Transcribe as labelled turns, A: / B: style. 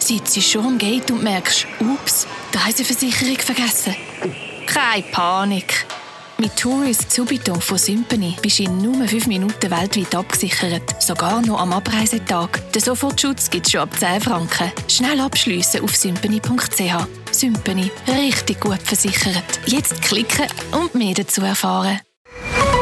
A: sitzt schon am Gate und merkst, ups, die Reiseversicherung vergessen. Keine Panik. Mit Tourist Subito von Sympany bist du in nur 5 Minuten weltweit abgesichert. Sogar noch am Abreisetag. Den Sofortschutz gibt es schon ab 10 Franken. Schnell abschliessen auf sympany.ch. Sympany. Richtig gut versichert. Jetzt klicken und mehr dazu erfahren.